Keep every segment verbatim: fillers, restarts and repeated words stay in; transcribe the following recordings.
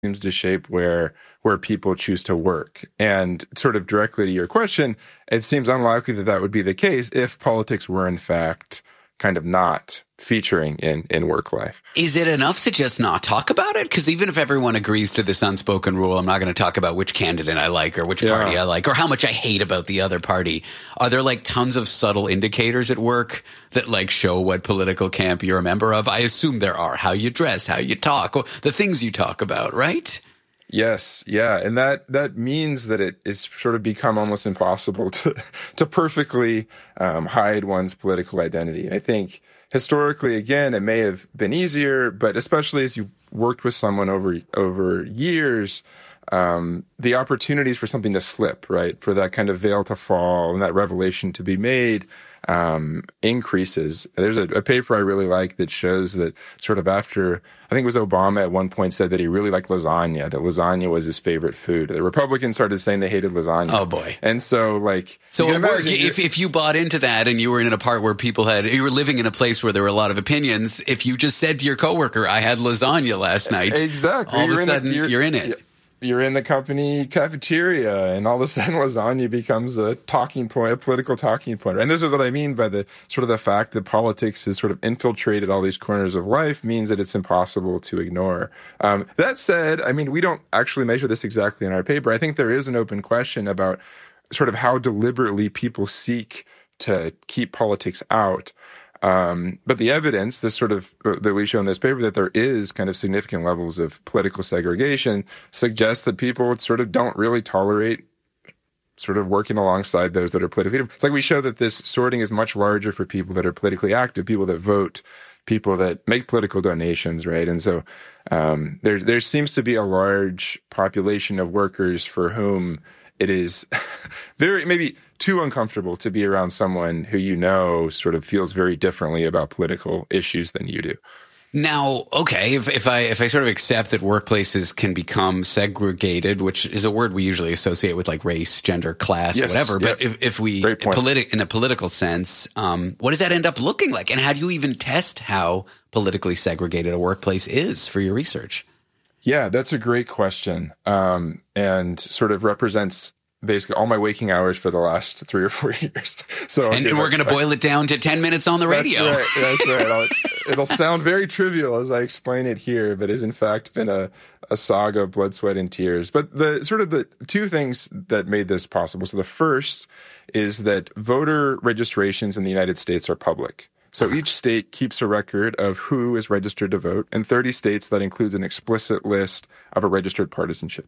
seems to shape where where people choose to work. And sort of directly to your question, it seems unlikely that that would be the case if politics were in fact kind of not featuring in, in work life. Is it enough to just not talk about it? Because even if everyone agrees to this unspoken rule, I'm not going to talk about which candidate I like or which party Yeah. I like or how much I hate about the other party. Are there like tons of subtle indicators at work that like show what political camp you're a member of? I assume there are. How you dress, how you talk, the things you talk about, right? Yes, yeah, and that that means that it is sort of become almost impossible to to perfectly um, hide one's political identity. I think historically, again, it may have been easier, but especially as you've worked with someone over over years, um, the opportunities for something to slip, right, for that kind of veil to fall and that revelation to be made um, increases. There's a, a paper I really like that shows that sort of after, I think it was Obama at one point said that he really liked lasagna, that lasagna was his favorite food. The Republicans started saying they hated lasagna. Oh, boy. And so, like... So you at can work, imagine if, if you bought into that and you were in a part where people had, you were living in a place where there were a lot of opinions, if you just said to your coworker, I had lasagna last night, exactly. all You're of a in the- sudden you're- you're in it. You're in the company cafeteria, and all of a sudden lasagna becomes a talking point, a political talking point. And this is what I mean by the sort of the fact that politics has sort of infiltrated all these corners of life means that it's impossible to ignore. Um, that said, I mean, we don't actually measure this exactly in our paper. I think there is an open question about sort of how deliberately people seek to keep politics out. Um, but the evidence, this sort of that we show in this paper, that there is kind of significant levels of political segregation, suggests that people sort of don't really tolerate sort of working alongside those that are politically. It's like we show that this sorting is much larger for people that are politically active, people that vote, people that make political donations, right? And so um, there there seems to be a large population of workers for whom it is very maybe too uncomfortable to be around someone who you know sort of feels very differently about political issues than you do. Now, okay, if, if I if I sort of accept that workplaces can become segregated, which is a word we usually associate with like race, gender, class, Yes, whatever, yep. but if, if we Great point. politi- in a political sense, um, what does that end up looking like? And how do you even test how politically segregated a workplace is for your research? Yeah, that's a great question, um, and sort of represents basically all my waking hours for the last three or four years. So, And, and we're going to boil it down to ten minutes on the radio. That's right. That's right. I'll, it'll sound very trivial as I explain it here, but has in fact been a, a saga of blood, sweat, and tears. But the sort of the two things that made this possible. So the first is that voter registrations in the United States are public. So each state keeps a record of who is registered to vote. In thirty states, that includes an explicit list of a registered partisanship.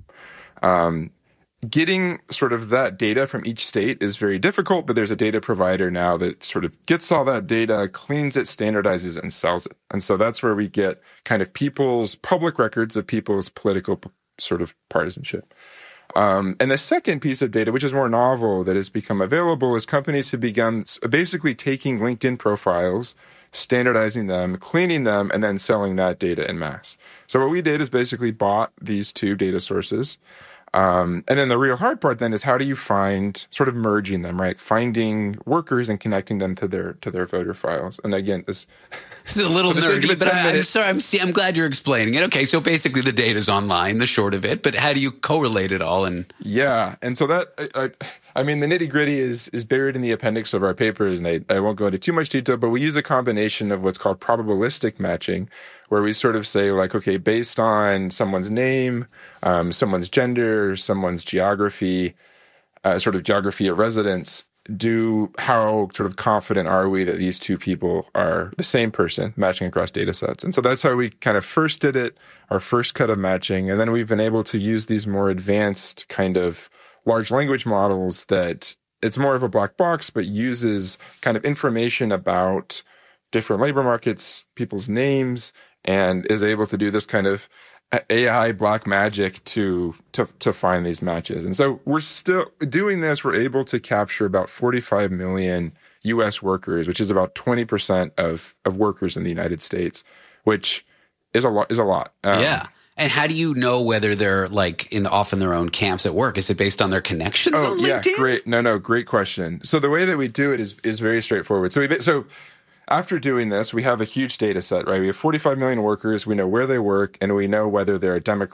Um, Getting sort of that data from each state is very difficult, but there's a data provider now that sort of gets all that data, cleans it, standardizes it, and sells it. And so that's where we get kind of people's public records of people's political sort of partisanship. Um, and the second piece of data, which is more novel, that has become available, is companies have begun basically taking LinkedIn profiles, standardizing them, cleaning them, and then selling that data en masse. So what we did is basically bought these two data sources. Um, and then the real hard part then is how do you find sort of merging them, right? Finding workers and connecting them to their to their voter files. And again, this, this is a little for the sake of nerdy, a but I, I'm ten-minute sorry. I'm see, I'm glad you're explaining it. Okay, so basically the data's online, the short of it. But how do you correlate it all? And Yeah, and so that I, I, I mean, the nitty gritty is is buried in the appendix of our papers, and I, I won't go into too much detail. But we use a combination of what's called probabilistic matching, where we sort of say like, okay, based on someone's name, um, someone's gender, someone's geography, uh, sort of geography of residence, do how sort of confident are we that these two people are the same person matching across data sets? And so that's how we kind of first did it, our first cut of matching. And then we've been able to use these more advanced kind of large language models that it's more of a black box, but uses kind of information about different labor markets, people's names, and is able to do this kind of A I black magic to, to to find these matches. And so we're still doing this. We're able to capture about forty-five million U S workers, which is about twenty percent of, of workers in the United States, which is a lot. Is a lot. Um, yeah. And how do you know whether they're like in off in their own camps at work? Is it based on their connections Oh, on yeah, LinkedIn? great. No, no, great question. So the way that we do it is is very straightforward. So we so. After doing this, we have a huge data set, right? We have forty-five million workers. We know where they work, and we know whether they're a Democrat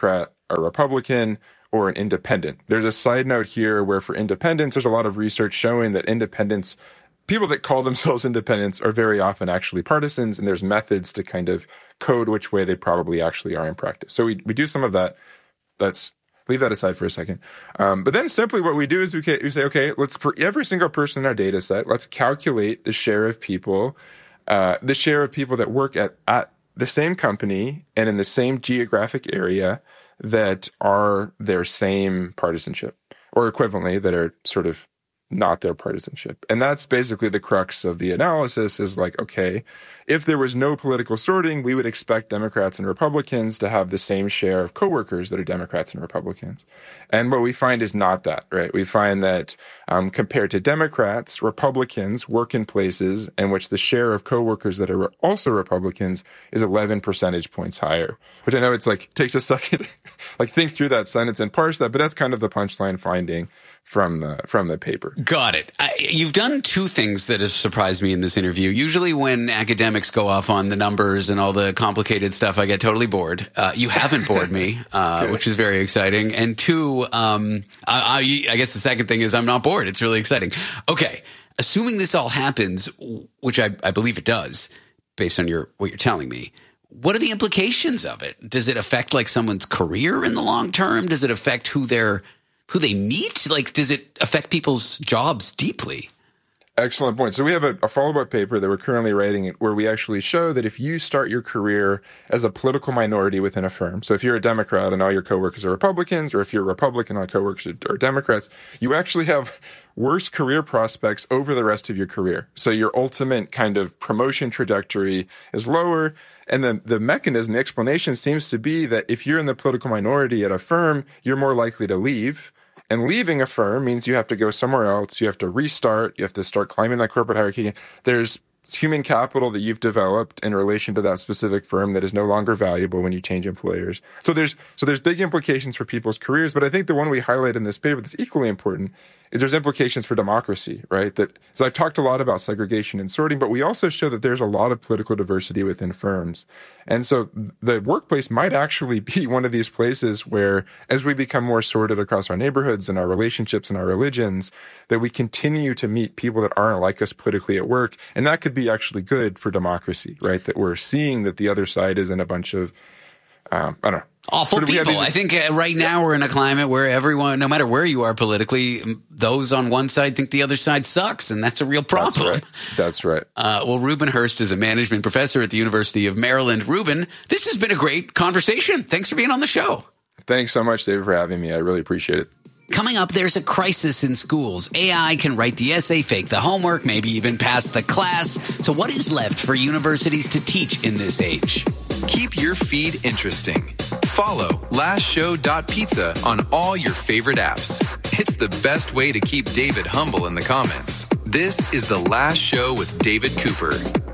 a Republican or an independent. There's a side note here where for independents, there's a lot of research showing that independents, people that call themselves independents, are very often actually partisans, and there's methods to kind of code which way they probably actually are in practice. So we, we do some of that. Let's leave that aside for a second. Um, but then simply what we do is we, ca- we say, okay, let's, for every single person in our data set, let's calculate the share of people, uh, the share of people that work at, at the same company and in the same geographic area that are their same partisanship, or equivalently, that are sort of not their partisanship. And that's basically the crux of the analysis, is like, okay, if there was no political sorting, we would expect Democrats and Republicans to have the same share of coworkers that are Democrats and Republicans. And what we find is not that, right? We find that um, compared to Democrats, Republicans work in places in which the share of coworkers that are also Republicans is eleven percentage points higher, which I know it's like, takes a second, like think through that sentence and parse that, but that's kind of the punchline finding from the from the paper. Got it. I, you've done two things that have surprised me in this interview. Usually when academics go off on the numbers and all the complicated stuff, I get totally bored. Uh, you haven't bored me, uh, which is very exciting. And two, um, I, I, I guess the second thing is I'm not bored. It's really exciting. Okay. Assuming this all happens, which I, I believe it does, based on your what you're telling me, what are the implications of it? Does it affect like someone's career in the long term? Does it affect who they're who they meet? Like, does it affect people's jobs deeply? Excellent point. So we have a, a follow-up paper that we're currently writing where we actually show that if you start your career as a political minority within a firm, so if you're a Democrat and all your coworkers are Republicans, or if you're a Republican and all your coworkers are Democrats, you actually have worse career prospects over the rest of your career. So your ultimate kind of promotion trajectory is lower. And then the mechanism, the explanation seems to be that if you're in the political minority at a firm, you're more likely to leave. And leaving a firm means you have to go somewhere else. You have to restart. You have to start climbing that corporate hierarchy. There's human capital that you've developed in relation to that specific firm that is no longer valuable when you change employers. So there's so there's big implications for people's careers. But I think the one we highlight in this paper that's equally important is there's implications for democracy, right? That so I've talked a lot about segregation and sorting, but we also show that there's a lot of political diversity within firms. And so the workplace might actually be one of these places where, as we become more sorted across our neighborhoods and our relationships and our religions, that we continue to meet people that aren't like us politically at work. And that could be actually good for democracy, right? That we're seeing that the other side isn't a bunch of, um, I don't know. Awful people. These- I think uh, right now we're in a climate where everyone, no matter where you are politically, those on one side think the other side sucks, and that's a real problem. That's right. That's right. Uh, well, Ruben Hurst is a management professor at the University of Maryland. Ruben, this has been a great conversation. Thanks for being on the show. Thanks so much, David, for having me. I really appreciate it. Coming up, there's a crisis in schools. A I can write the essay, fake the homework, maybe even pass the class. So what is left for universities to teach in this age? Keep your feed interesting. Follow last show dot pizza on all your favorite apps. It's the best way to keep David humble in the comments. This is The Last Show with David Cooper.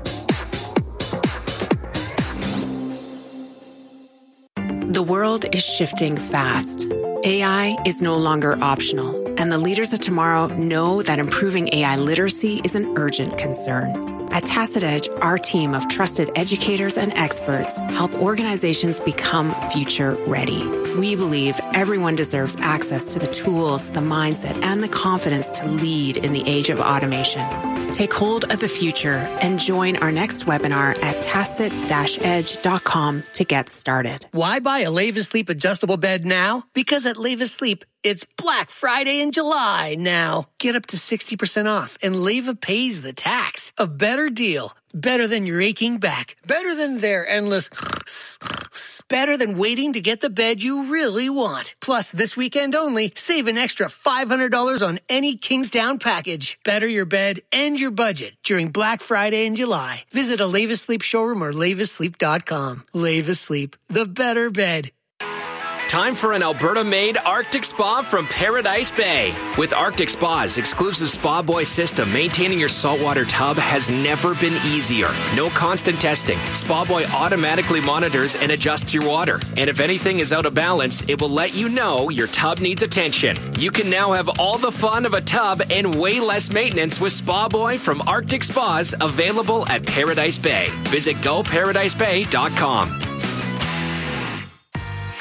The world is shifting fast. A I is no longer optional, and the leaders of tomorrow know that improving A I literacy is an urgent concern. At Tacit Edge, our team of trusted educators and experts help organizations become future ready. We believe everyone deserves access to the tools, the mindset, and the confidence to lead in the age of automation. Take hold of the future and join our next webinar at tacit dash edge dot com to get started. Why buy a Leva Sleep adjustable bed now? Because at Leva Sleep, it's Black Friday in July now. Get up to sixty percent off, and Leva pays the tax. A better deal. Better than your aching back. Better than their endless... Better than waiting to get the bed you really want. Plus, this weekend only, save an extra five hundred dollars on any Kingsdown package. Better your bed and your budget during Black Friday in July. Visit a Leva Sleep showroom or leva sleep dot com. Leva Sleep, the better bed. Time for an Alberta-made Arctic Spa from Paradise Bay. With Arctic Spa's exclusive Spa Boy system, maintaining your saltwater tub has never been easier. No constant testing. Spa Boy automatically monitors and adjusts your water. And if anything is out of balance, it will let you know your tub needs attention. You can now have all the fun of a tub and way less maintenance with Spa Boy from Arctic Spas, available at Paradise Bay. Visit go paradise bay dot com.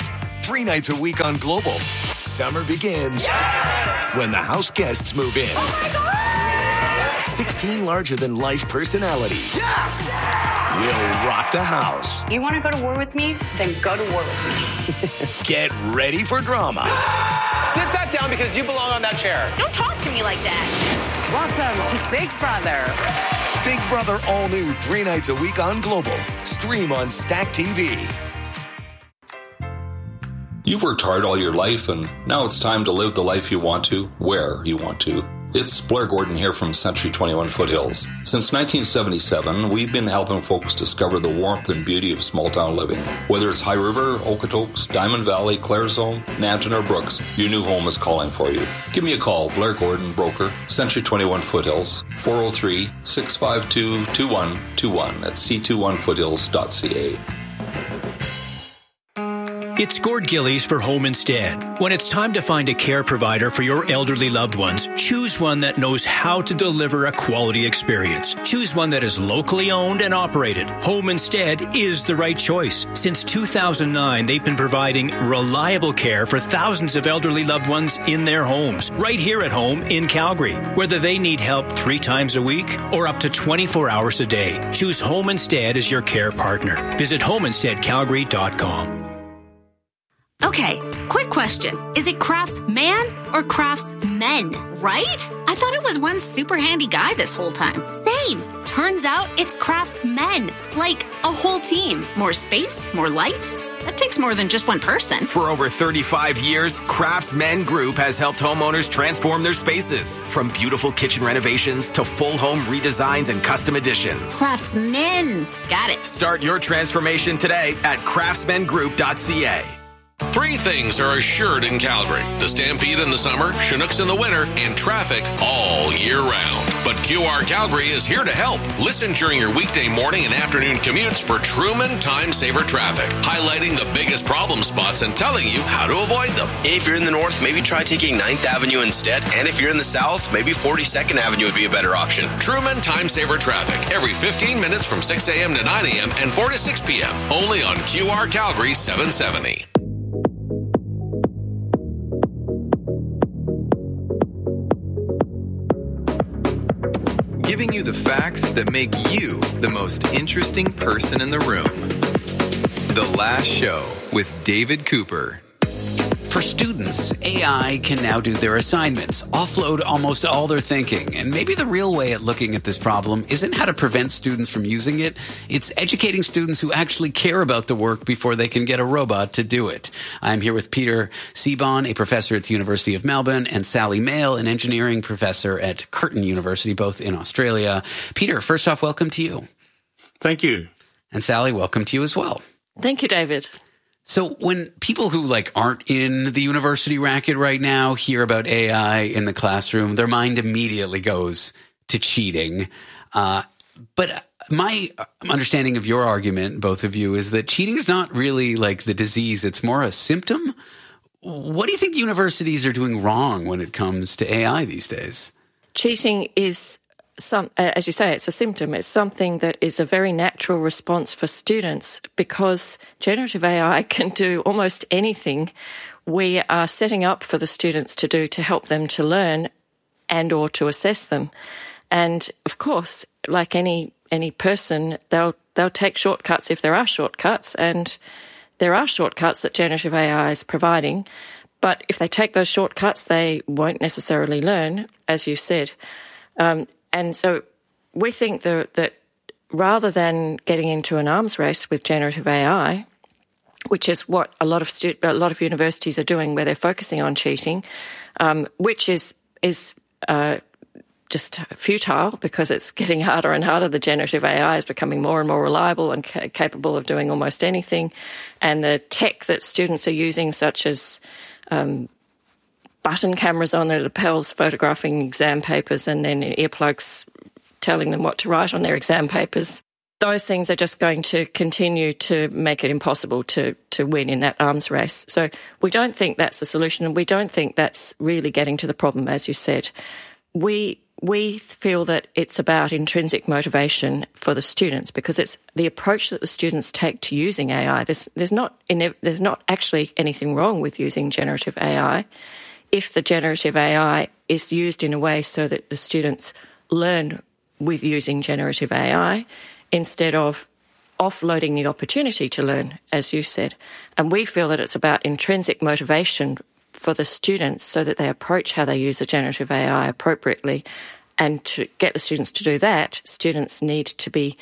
three nights a week on Global. Summer begins yeah! when the house guests move in. Oh my God! sixteen larger-than-life personalities Yes! will rock the house. You want to go to war with me? Then go to war with me. Get ready for drama. Sit that down because you belong on that chair. Don't talk to me like that. Welcome to Big Brother. Big Brother all new three nights a week on Global. Stream on Stack T V. You've worked hard all your life, and now it's time to live the life you want to, where you want to. It's Blair Gordon here from Century twenty-one Foothills. Since nineteen seventy-seven, we've been helping folks discover the warmth and beauty of small-town living. Whether it's High River, Okotoks, Diamond Valley, Claresholm, Nanton, or Brooks, your new home is calling for you. Give me a call, Blair Gordon, broker, Century twenty-one Foothills, four oh three, six five two, two one two one at c two one foothills dot c a. It's Gord Gillies for Home Instead. When it's time to find a care provider for your elderly loved ones, choose one that knows how to deliver a quality experience. Choose one that is locally owned and operated. Home Instead is the right choice. Since two thousand nine, they've been providing reliable care for thousands of elderly loved ones in their homes, right here at home in Calgary. Whether they need help three times a week or up to twenty-four hours a day, choose Home Instead as your care partner. Visit home instead calgary dot com. Okay, quick question. Is it Craftsman or Craftsmen, right? I thought it was one super handy guy this whole time. Same. Turns out it's Craftsmen, like a whole team. More space, more light. That takes more than just one person. For over thirty-five years, Craftsmen Group has helped homeowners transform their spaces. From beautiful kitchen renovations to full home redesigns and custom additions. Craftsmen. Got it. Start your transformation today at craftsman group dot c a. Three things are assured in Calgary: the Stampede in the summer, Chinooks in the winter, and traffic all year round. But Q R Calgary is here to help. Listen during your weekday morning and afternoon commutes for Truman Time Saver Traffic, highlighting the biggest problem spots and telling you how to avoid them. If you're in the north, maybe try taking ninth Avenue instead. And if you're in the south, maybe forty-second Avenue would be a better option. Truman Time Saver Traffic, every fifteen minutes from six a.m. to nine a.m. and four to six p.m. Only on Q R Calgary seven seventy. Giving you the facts that make you the most interesting person in the room. The Last Show with David Cooper. For students, A I can now do their assignments, offload almost all their thinking. And maybe the real way at looking at this problem isn't how to prevent students from using it. It's educating students who actually care about the work before they can get a robot to do it. I'm here with Peter Seebon, a professor at the University of Melbourne, and Sally Mail, an engineering professor at Curtin University, both in Australia. Peter, first off, welcome to you. Thank you. And Sally, welcome to you as well. Thank you, David. So when people who like aren't in the university racket right now hear about A I in the classroom, their mind immediately goes to cheating. Uh, but my understanding of your argument, both of you, is that cheating is not really like the disease. It's more a symptom. What do you think universities are doing wrong when it comes to A I these days? Cheating is Some, as you say, it's a symptom. It's something that is a very natural response for students because generative A I can do almost anything we are setting up for the students to do to help them to learn and or to assess them. And of course, like any any person, they'll they'll take shortcuts if there are shortcuts, and there are shortcuts that generative A I is providing. But if they take those shortcuts, they won't necessarily learn, as you said. Um, And so we think that, that rather than getting into an arms race with generative A I, which is what a lot of stu- a lot of universities are doing, where they're focusing on cheating, um, which is is uh, just futile because it's getting harder and harder. The generative A I is becoming more and more reliable and ca- capable of doing almost anything, and the tech that students are using, such as um, button cameras on their lapels photographing exam papers and then earplugs telling them what to write on their exam papers. Those things are just going to continue to make it impossible to, to win in that arms race. So we don't think that's the solution, and we don't think that's really getting to the problem, as you said. We we feel that it's about intrinsic motivation for the students because it's the approach that the students take to using A I. There's, there's, not, there's not actually anything wrong with using generative A I if the generative A I is used in a way so that the students learn with using generative A I instead of offloading the opportunity to learn, as you said. And we feel that it's about intrinsic motivation for the students so that they approach how they use the generative A I appropriately. And to get the students to do that, students need to be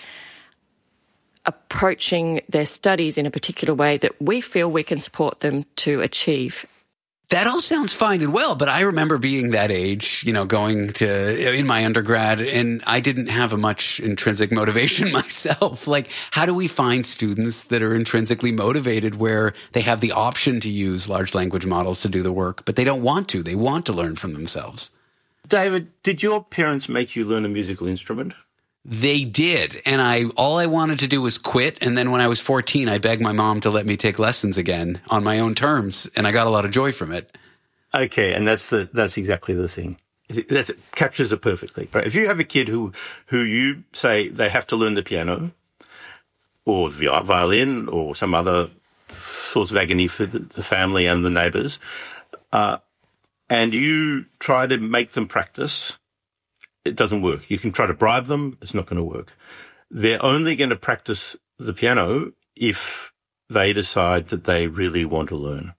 approaching their studies in a particular way that we feel we can support them to achieve. That all sounds fine and well, but I remember being that age, you know, going to in my undergrad, and I didn't have a much intrinsic motivation myself. Like, how do we find students that are intrinsically motivated where they have the option to use large language models to do the work, but they don't want to? They want to learn from themselves. David, did your parents make you learn a musical instrument? They did, and I all I wanted to do was quit, and then when I was fourteen, I begged my mom to let me take lessons again on my own terms, and I got a lot of joy from it. Okay, and that's the that's exactly the thing. That's, it captures it perfectly. Right? If you have a kid who, who you say they have to learn the piano or the violin or some other source of agony for the, the family and the neighbours, uh, and you try to make them practice, it doesn't work. You can try to bribe them, it's not going to work. They're only going to practice the piano if they decide that they really want to learn.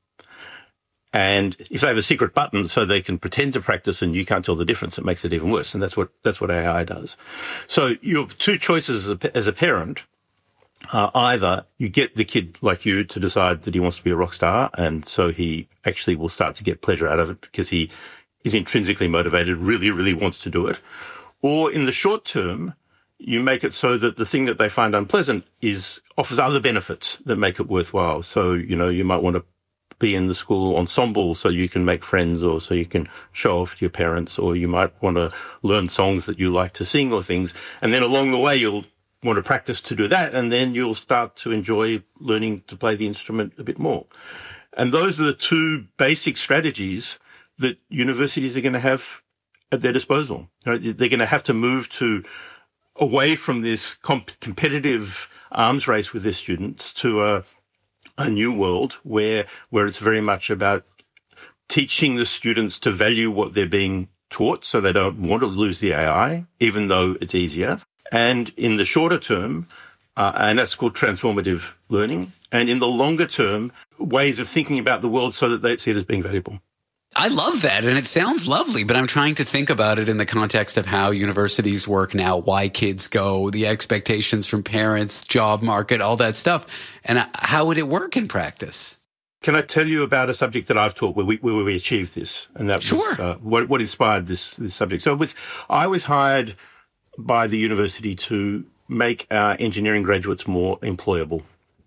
And if they have a secret button so they can pretend to practice and you can't tell the difference, it makes it even worse. And that's what that's what A I does. So you have two choices as a, as a parent. Uh, either you get the kid like you to decide that he wants to be a rock star, and so he actually will start to get pleasure out of it because he is intrinsically motivated, really, really wants to do it. Or in the short term, you make it so that the thing that they find unpleasant is offers other benefits that make it worthwhile. So, you know, you might want to be in the school ensemble so you can make friends or so you can show off to your parents, or you might want to learn songs that you like to sing or things. And then along the way, you'll want to practice to do that, and then you'll start to enjoy learning to play the instrument a bit more. And those are the two basic strategies that universities are going to have at their disposal. Right? They're going to have to move to away from this comp- competitive arms race with their students to a, a new world where where it's very much about teaching the students to value what they're being taught so they don't want to lose the A I, even though it's easier. And in the shorter term, uh, and that's called transformative learning, and in the longer term, ways of thinking about the world so that they see it as being valuable. I love that, and it sounds lovely, but I'm trying to think about it in the context of how universities work now, why kids go, the expectations from parents, job market, all that stuff. And how would it work in practice? Can I tell you about a subject that I've taught where we, where we achieved this? And that sure. was uh, what, what inspired this, this subject. So it was, I was hired by the university to make our engineering graduates more employable.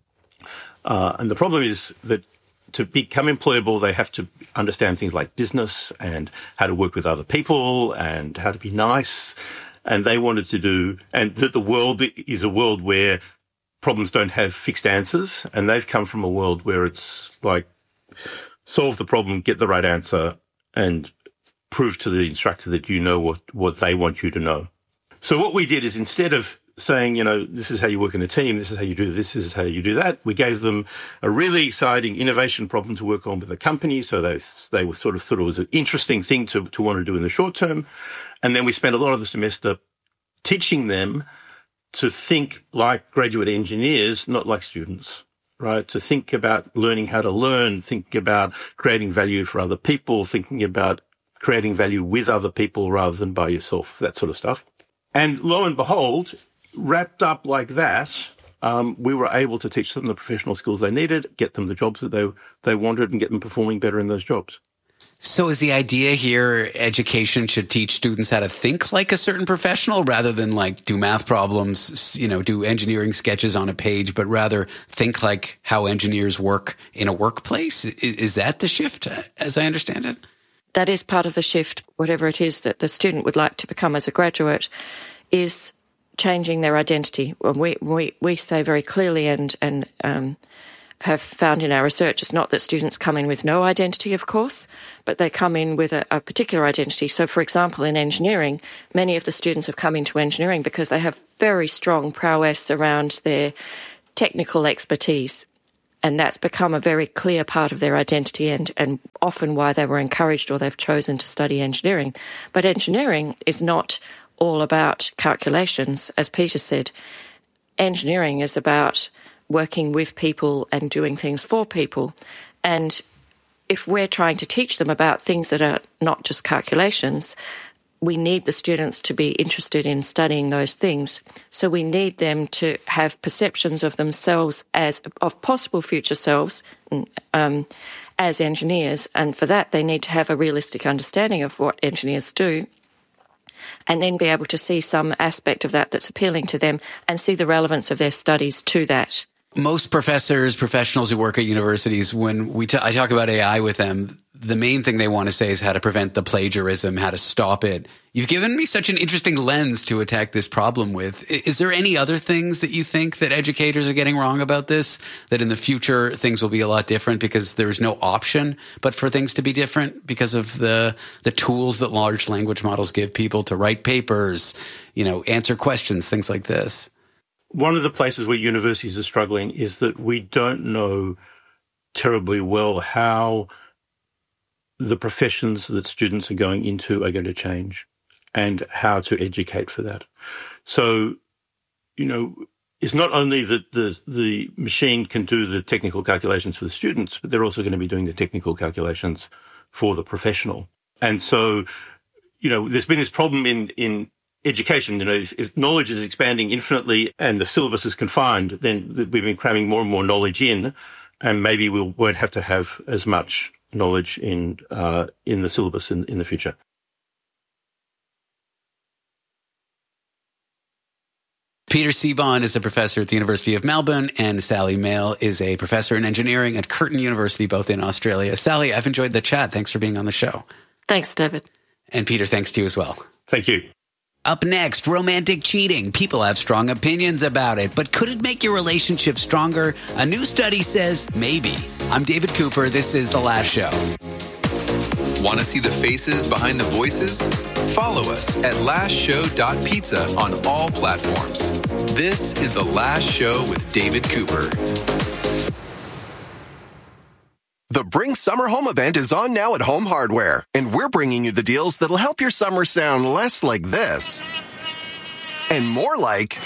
Uh, and the problem is that to become employable, they have to understand things like business and how to work with other people and how to be nice. And they wanted to do, and that the world is a world where problems don't have fixed answers. And they've come from a world where it's like, solve the problem, get the right answer, and prove to the instructor that you know what, what they want you to know. So what we did is, instead of saying, you know, this is how you work in a team, this is how you do this, this is how you do that, we gave them a really exciting innovation problem to work on with the company. So they they were sort of thought it was an interesting thing to, to want to do in the short term. And then we spent a lot of the semester teaching them to think like graduate engineers, not like students, right? To think about learning how to learn, think about creating value for other people, thinking about creating value with other people rather than by yourself, that sort of stuff. And lo and behold, wrapped up like that, um, we were able to teach them the professional skills they needed, get them the jobs that they they wanted, and get them performing better in those jobs. So is the idea here education should teach students how to think like a certain professional rather than like do math problems, you know, do engineering sketches on a page, but rather think like how engineers work in a workplace? Is that the shift, as I understand it? That is part of the shift, whatever it is that the student would like to become as a graduate, is changing their identity. We we we say very clearly and and um, have found in our research is not that students come in with no identity, of course, but they come in with a, a particular identity. So, for example, in engineering, many of the students have come into engineering because they have very strong prowess around their technical expertise. And that's become a very clear part of their identity and, and often why they were encouraged or they've chosen to study engineering. But engineering is not all about calculations, as Peter said. Engineering is about working with people and doing things for people. And if we're trying to teach them about things that are not just calculations, we need the students to be interested in studying those things. So we need them to have perceptions of themselves as, of possible future selves, um, as engineers. And for that, they need to have a realistic understanding of what engineers do, and then be able to see some aspect of that that's appealing to them and see the relevance of their studies to that. Most professors, professionals who work at universities, when we t- I talk about A I with them, the main thing they want to say is how to prevent the plagiarism, how to stop it. You've given me such an interesting lens to attack this problem with. Is there any other things that you think that educators are getting wrong about this, that in the future things will be a lot different because there's no option but for things to be different because of the the tools that large language models give people to write papers, you know, answer questions, things like this? One of the places where universities are struggling is that we don't know terribly well how the professions that students are going into are going to change and how to educate for that. So, you know, it's not only that the, the machine can do the technical calculations for the students, but they're also going to be doing the technical calculations for the professional. And so, you know, there's been this problem in, in education. You know, if, if knowledge is expanding infinitely and the syllabus is confined, then we've been cramming more and more knowledge in, and maybe we won't have to have as much knowledge in uh, in the syllabus in, in the future. Peter Seebohm is a professor at the University of Melbourne, and Sally Mail is a professor in engineering at Curtin University, both in Australia. Sally, I've enjoyed the chat. Thanks for being on the show. Thanks, David. And Peter, thanks to you as well. Thank you. Up next, romantic cheating. People have strong opinions about it, but could it make your relationship stronger? A new study says maybe. I'm David Cooper. This is The Last Show. Want to see the faces behind the voices? Follow us at last show dot pizza on all platforms. This is The Last Show with David Cooper. The Bring Summer Home event is on now at Home Hardware, and we're bringing you the deals that'll help your summer sound less like this and more like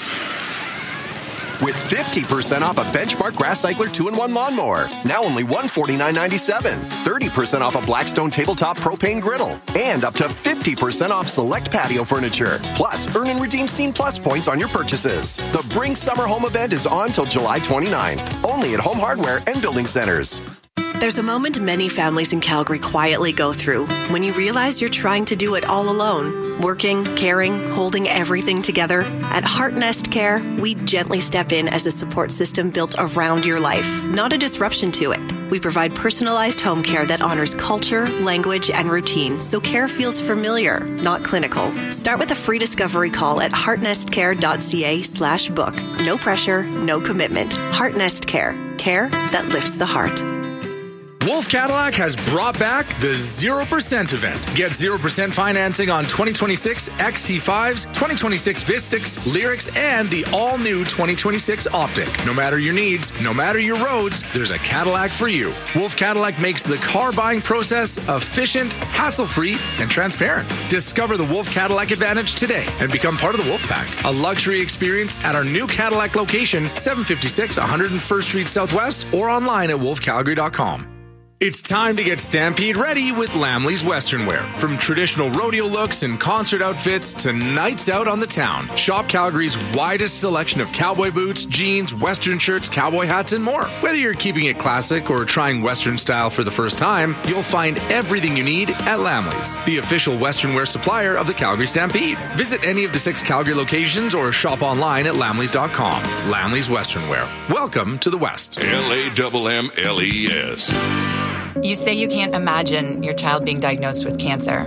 with fifty percent off a Benchmark Grass Cycler two in one lawnmower, now only one hundred forty-nine ninety-seven, thirty percent off a Blackstone tabletop propane griddle, and up to fifty percent off select patio furniture. Plus, earn and redeem Scene Plus points on your purchases. The Bring Summer Home event is on till July twenty-ninth, only at Home Hardware and Building Centers. There's a moment many families in Calgary quietly go through when you realize you're trying to do it all alone. Working, caring, holding everything together. At Heart Nest Care, we gently step in as a support system built around your life, not a disruption to it. We provide personalized home care that honors culture, language, and routine, so care feels familiar, not clinical. Start with a free discovery call at heartnestcare.ca slash book. No pressure, no commitment. Heart Nest Care. Care that lifts the heart. Wolf Cadillac has brought back the zero percent event. Get zero percent financing on twenty twenty-six X T fives, twenty twenty-six Vistix, Lyrics, and the all-new twenty twenty-six Optic. No matter your needs, no matter your roads, there's a Cadillac for you. Wolf Cadillac makes the car buying process efficient, hassle-free, and transparent. Discover the Wolf Cadillac Advantage today and become part of the Wolf Pack. A luxury experience at our new Cadillac location, seven fifty-six one hundred first Street Southwest, or online at wolf calgary dot com. It's time to get Stampede ready with Lamley's Western Wear. From traditional rodeo looks and concert outfits to nights out on the town, shop Calgary's widest selection of cowboy boots, jeans, Western shirts, cowboy hats, and more. Whether you're keeping it classic or trying Western style for the first time, you'll find everything you need at Lamley's, the official Western wear supplier of the Calgary Stampede. Visit any of the six Calgary locations or shop online at lamleys dot com. Lamley's Western Wear. Welcome to the West. L A M M L E S. You say you can't imagine your child being diagnosed with cancer,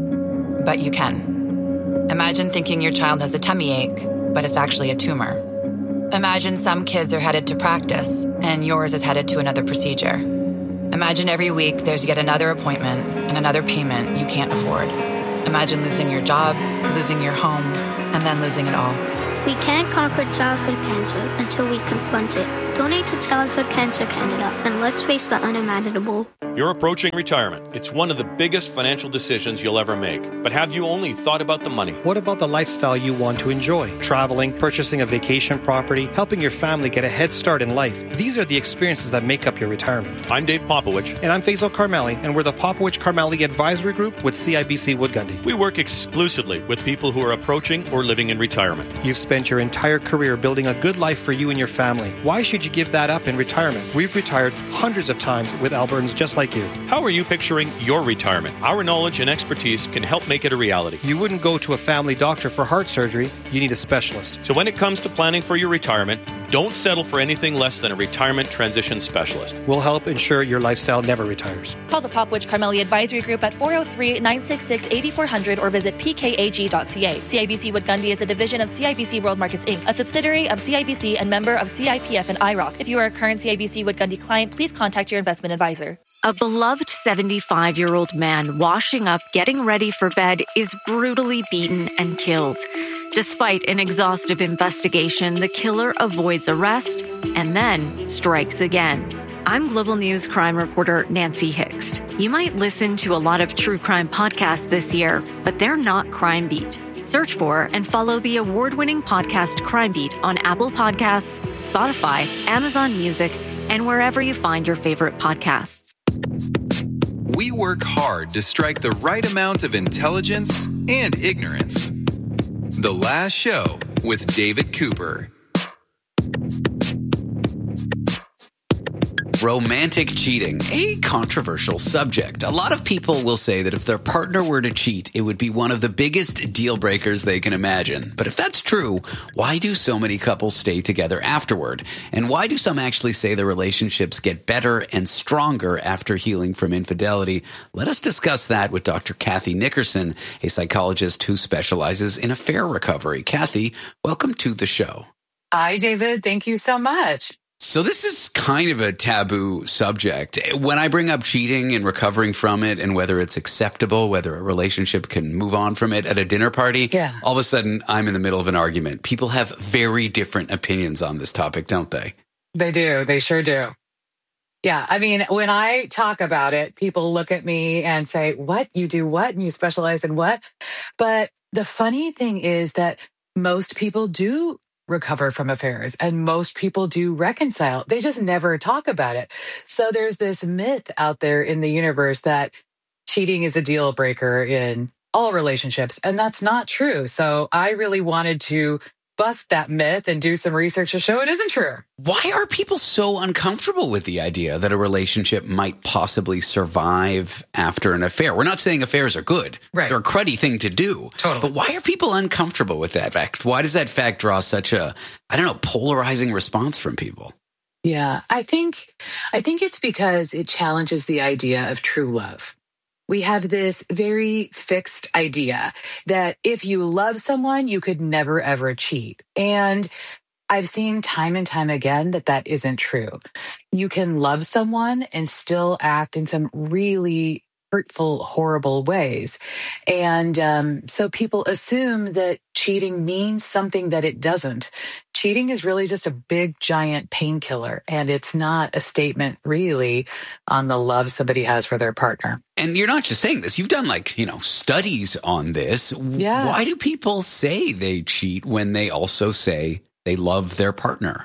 but you can. Imagine thinking your child has a tummy ache, but it's actually a tumor. Imagine some kids are headed to practice, and yours is headed to another procedure. Imagine every week there's yet another appointment and another payment you can't afford. Imagine losing your job, losing your home, and then losing it all. We can't conquer childhood cancer until we confront it. Donate to Childhood Cancer Canada, and let's face the unimaginable. You're approaching retirement. It's one of the biggest financial decisions you'll ever make. But have you only thought about the money? What about the lifestyle you want to enjoy? Traveling, purchasing a vacation property, helping your family get a head start in life. These are the experiences that make up your retirement. I'm Dave Popowich. And I'm Faisal Karmali, and we're the Popowich Karmali Advisory Group with C I B C Wood Gundy. We work exclusively with people who are approaching or living in retirement. You've spent your entire career building a good life for you and your family. Why should you give that up in retirement? We've retired hundreds of times with Albertans just like you. How are you picturing your retirement? Our knowledge and expertise can help make it a reality. You wouldn't go to a family doctor for heart surgery. You need a specialist. So when it comes to planning for your retirement, don't settle for anything less than a retirement transition specialist. We'll help ensure your lifestyle never retires. Call the Popowich Karmali Advisory Group at four oh three, nine six six, eight four zero zero or visit p k a g dot c a. C I B C Wood Gundy is a division of C I B C World Markets Incorporated, a subsidiary of C I B C and member of C I P F and I R O C. If you are a current C I B C Wood Gundy client, please contact your investment advisor. A beloved seventy-five-year-old man washing up, getting ready for bed, is brutally beaten and killed. Despite an exhaustive investigation, the killer avoids arrest and then strikes again. I'm Global News crime reporter Nancy Hixt. You might listen to a lot of true crime podcasts this year, but they're not Crime Beat. Search for and follow the award-winning podcast Crime Beat on Apple Podcasts, Spotify, Amazon Music, and wherever you find your favorite podcasts. We work hard to strike the right amount of intelligence and ignorance. The Last Show with David Cooper. Romantic cheating, a controversial subject. A lot of people will say that if their partner were to cheat, it would be one of the biggest deal breakers they can imagine. But if that's true, why do so many couples stay together afterward? And why do some actually say their relationships get better and stronger after healing from infidelity? Let us discuss that with Doctor Kathy Nickerson, a psychologist who specializes in affair recovery. Kathy, welcome to the show. Hi, David. Thank you so much. So this is kind of a taboo subject. When I bring up cheating and recovering from it and whether it's acceptable, whether a relationship can move on from it at a dinner party, yeah. all of a sudden I'm in the middle of an argument. People have very different opinions on this topic, don't they? They do. They sure do. Yeah. I mean, when I talk about it, people look at me and say, what? You do what? And you specialize in what? But the funny thing is that most people do recover from affairs and most people do reconcile. They just never talk about it. So there's this myth out there in the universe that cheating is a deal breaker in all relationships, and that's not true. So I really wanted to bust that myth and do some research to show it isn't true. Why are people so uncomfortable with the idea that a relationship might possibly survive after an affair? We're not saying affairs are good. Right. They're a cruddy thing to do. Totally. But why are people uncomfortable with that fact? Why does that fact draw such a, I don't know, polarizing response from people? Yeah, I think I think it's because it challenges the idea of true love. We have this very fixed idea that if you love someone, you could never, ever cheat. And I've seen time and time again that that isn't true. You can love someone and still act in some really hurtful, horrible ways. And um, so people assume that cheating means something that it doesn't. Cheating is really just a big, giant painkiller, and it's not a statement really on the love somebody has for their partner. And you're not just saying this. You've done like, you know, studies on this. Yeah. Why do people say they cheat when they also say they love their partner?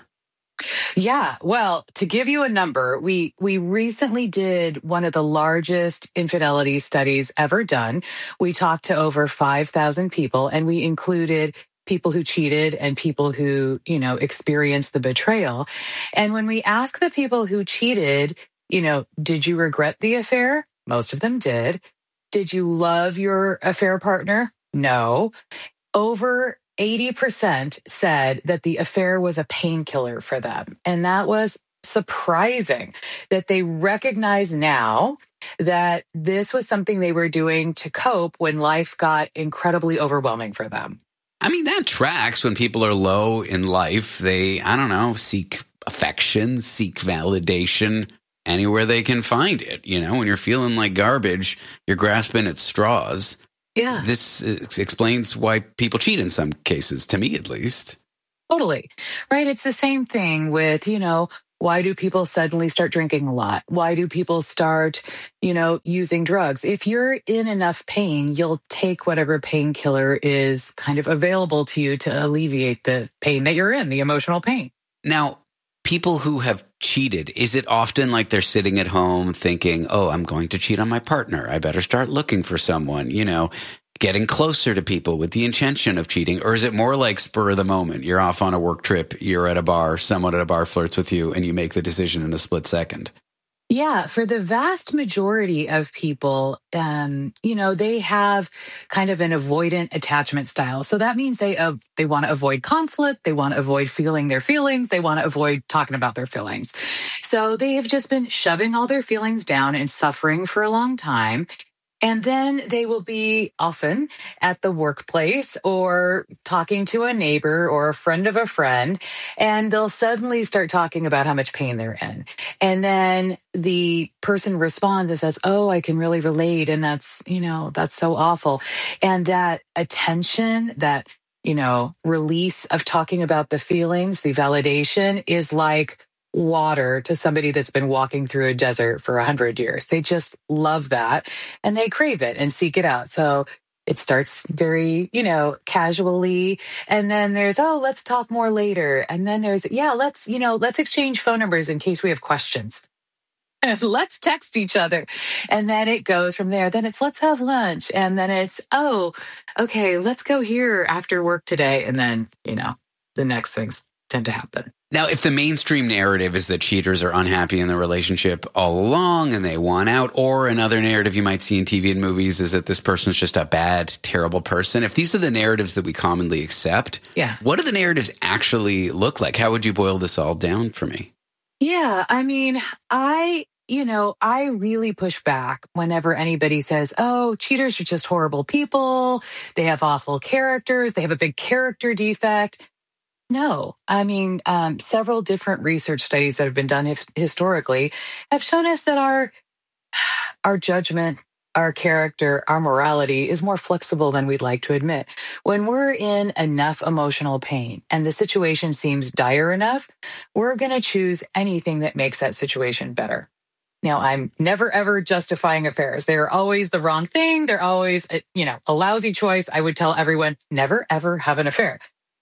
Yeah, well, to give you a number, we we recently did one of the largest infidelity studies ever done. We talked to over five thousand people, and we included people who cheated and people who, you know, experienced the betrayal. And when we asked the people who cheated, you know, did you regret the affair? Most of them did. Did you love your affair partner? No. Over eighty percent said that the affair was a painkiller for them. And that was surprising that they recognize now that this was something they were doing to cope when life got incredibly overwhelming for them. I mean, that tracks. When people are low in life, they, I don't know, seek affection, seek validation anywhere they can find it. You know, when you're feeling like garbage, you're grasping at straws. Yeah. This explains why people cheat in some cases, to me at least. Totally. Right. It's the same thing with, you know, why do people suddenly start drinking a lot? Why do people start, you know, using drugs? If you're in enough pain, you'll take whatever painkiller is kind of available to you to alleviate the pain that you're in, the emotional pain. Now, people who have cheated, is it often like they're sitting at home thinking, oh, I'm going to cheat on my partner. I better start looking for someone, you know, getting closer to people with the intention of cheating? Or is it more like spur of the moment? You're off on a work trip, you're at a bar, someone at a bar flirts with you, and you make the decision in a split second? Yeah, for the vast majority of people, um, you know, they have kind of an avoidant attachment style. So that means they uh, they want to avoid conflict, they want to avoid feeling their feelings, they want to avoid talking about their feelings. So they have just been shoving all their feelings down and suffering for a long time. And then they will be often at the workplace or talking to a neighbor or a friend of a friend, and they'll suddenly start talking about how much pain they're in. And then the person responds and says, oh, I can really relate. And that's, you know, that's so awful. And that attention, that, you know, release of talking about the feelings, the validation is like water to somebody that's been walking through a desert for a hundred years. They just love that and they crave it and seek it out. So it starts very, you know, casually. And then there's, oh, let's talk more later. And then there's, yeah, let's, you know, let's exchange phone numbers in case we have questions. And let's text each other. And then it goes from there. Then it's, let's have lunch. And then it's, oh, okay, let's go here after work today. And then, you know, the next things tend to happen. Now, if the mainstream narrative is that cheaters are unhappy in the relationship all along and they want out, or another narrative you might see in T V and movies is that this person's just a bad, terrible person. If these are the narratives that we commonly accept, yeah, what do the narratives actually look like? How would you boil this all down for me? Yeah, I mean, I, you know, I really push back whenever anybody says, oh, cheaters are just horrible people. They have awful characters. They have a big character defect. No, I mean, um, several different research studies that have been done hif- historically have shown us that our our judgment, our character, our morality is more flexible than we'd like to admit. When we're in enough emotional pain and the situation seems dire enough, we're going to choose anything that makes that situation better. Now, I'm never, ever justifying affairs. They're always the wrong thing. They're always, you know, a lousy choice. I would tell everyone, never, ever have an affair.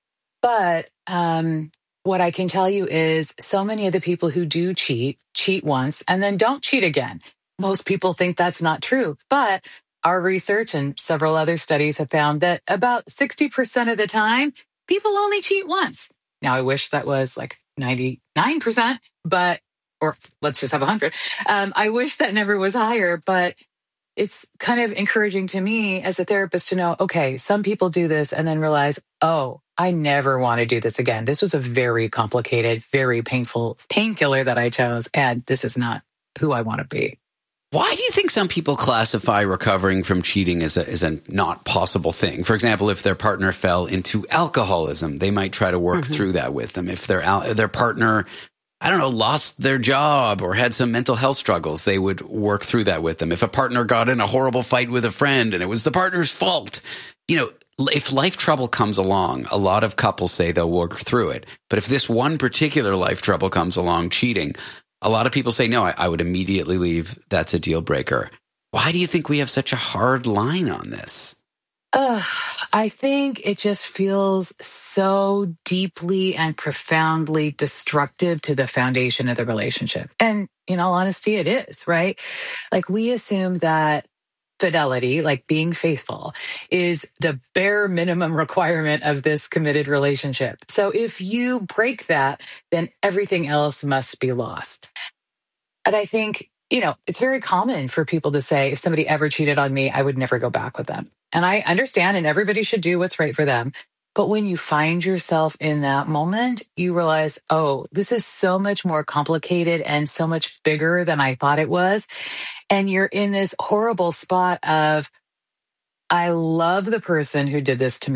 But um, what I can tell you is so many of the people who do cheat, cheat once and then don't cheat again. Most people think that's not true. But our research and several other studies have found that about sixty percent of the time, people only cheat once. Now, I wish that was like ninety-nine percent, but, or let's just have one hundred. Um, I wish that never was higher, but it's kind of encouraging to me as a therapist to know, okay, some people do this and then realize, oh, I never want to do this again. This was a very complicated, very painful painkiller that I chose, and this is not who I want to be. Why do you think some people classify recovering from cheating as a, as a not possible thing? For example, if their partner fell into alcoholism, they might try to work mm-hmm. through that with them. If their their partner, I don't know, lost their job or had some mental health struggles, they would work through that with them. If a partner got in a horrible fight with a friend and it was the partner's fault, you know, if life trouble comes along, a lot of couples say they'll work through it. But if this one particular life trouble comes along, cheating, a lot of people say, no, I, I would immediately leave. That's a deal breaker. Why do you think we have such a hard line on this? Uh, I think it just feels so deeply and profoundly destructive to the foundation of the relationship. And in all honesty, it is, right? Like we assume that fidelity, like being faithful, is the bare minimum requirement of this committed relationship. So if you break that, then everything else must be lost. And I think, you know, it's very common for people to say, if somebody ever cheated on me, I would never go back with them. And I understand, and everybody should do what's right for them. But when you find yourself in that moment, you realize, oh, this is so much more complicated and so much bigger than I thought it was. And you're in this horrible spot of, I love the person who did this to me.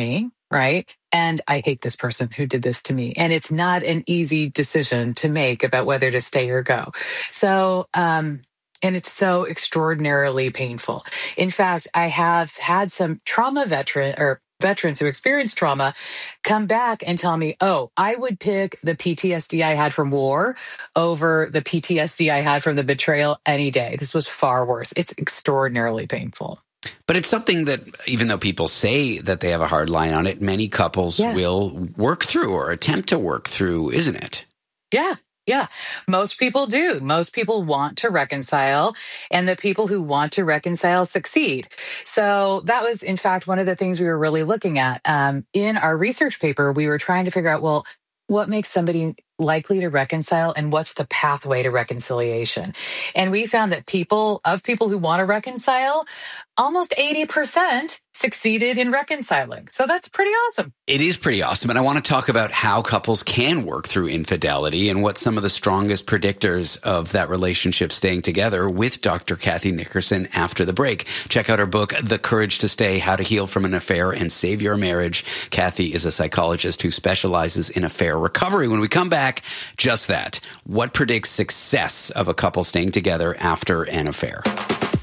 right? And I hate this person who did this to me. And it's not an easy decision to make about whether to stay or go. So, um, and it's so extraordinarily painful. In fact, I have had some trauma veteran or veterans who experienced trauma come back and tell me, oh, I would pick the P T S D I had from war over the P T S D I had from the betrayal any day. This was far worse. It's extraordinarily painful. But it's something that, even though people say that they have a hard line on it, many couples yeah. will work through or attempt to work through, isn't it? Yeah. Yeah, most people do. Most people want to reconcile, and the people who want to reconcile succeed. So that was, in fact, one of the things we were really looking at. Um, in our research paper, we were trying to figure out, well, what makes somebody likely to reconcile and what's the pathway to reconciliation? And we found that people, of people who want to reconcile, almost eighty percent succeeded in reconciling. So that's pretty awesome. It is pretty awesome. And I want to talk about how couples can work through infidelity and what some of the strongest predictors of that relationship staying together with Doctor Kathy Nickerson after the break. Check out her book, The Courage to Stay, How to Heal from an Affair and Save Your Marriage. Kathy is a psychologist who specializes in affair recovery. When we come back, just that. What predicts success of a couple staying together after an affair?